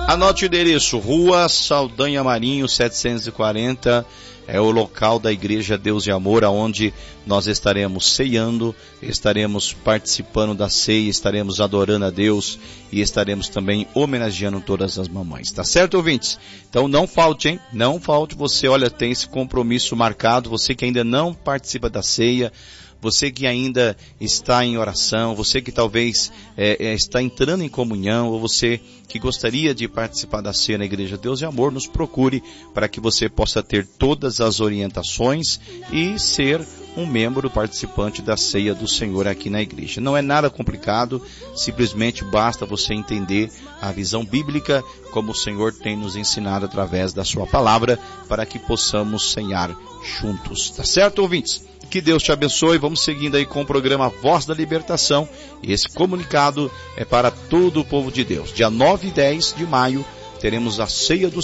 Anote o endereço, Rua Saldanha Marinho 740, é o local da Igreja Deus e Amor, onde nós estaremos ceando, estaremos participando da ceia, estaremos adorando a Deus e estaremos também homenageando todas as mamães. Tá certo, ouvintes? Então não falte, hein? Não falte, você, olha, tem esse compromisso marcado, você que ainda não participa da ceia, você que ainda está em oração, você que talvez está entrando em comunhão, ou você que gostaria de participar da ceia na Igreja Deus e Amor, nos procure para que você possa ter todas as orientações e ser um membro participante da ceia do Senhor aqui na igreja. Não é nada complicado, simplesmente basta você entender a visão bíblica, como o Senhor tem nos ensinado através da sua palavra, para que possamos cear juntos. Tá certo, ouvintes? Que Deus te abençoe. Vamos seguindo aí com o programa Voz da Libertação. E esse comunicado é para todo o povo de Deus. Dia 9 e 10 de maio teremos a ceia do